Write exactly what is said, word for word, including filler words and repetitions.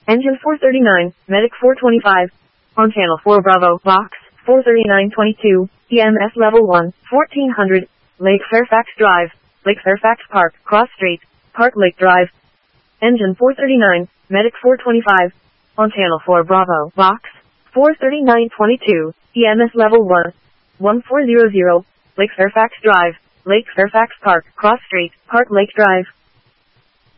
Engine four thirty-nine, Medic four twenty-five. On channel four Bravo, box, four thirty-nine twenty-two, E M S level one, fourteen hundred, Lake Fairfax Drive, Lake Fairfax Park, Cross Street, Park Lake Drive. Engine four thirty-nine, Medic four twenty-five. On channel four Bravo, box, four thirty-nine twenty-two, E M S level one, one four zero zero, Lake Fairfax Drive, Lake Fairfax Park, Cross Street, Park Lake Drive.